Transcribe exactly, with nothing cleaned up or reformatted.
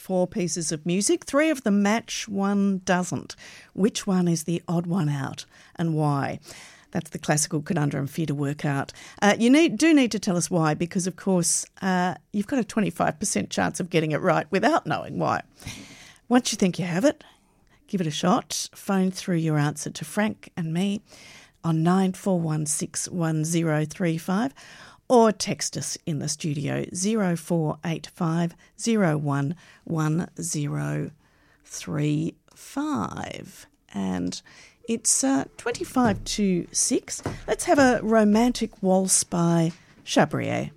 four pieces of music. Three of them match, one doesn't. Which one is the odd one out and why? That's the classical conundrum for you to work out. Uh, you need do need to tell us why, because, of course, uh, you've got a twenty-five percent chance of getting it right without knowing why. Once you think you have it, give it a shot. Phone through your answer to Frank and me on nine four one six one zero three five or text us in the studio zero four eight five zero one one zero three five. And it's uh, twenty-five to six. Let's have a romantic waltz by Chabrier.